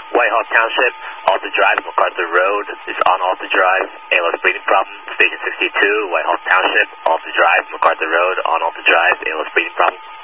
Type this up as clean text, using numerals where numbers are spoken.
Whitehawk Township, Alta Drive, MacArthur Road is on Alta Drive, ALS breathing problem, Station 62, Whitehawk Township, Alta Drive, MacArthur Road, on Alta Drive, ALS breathing problem.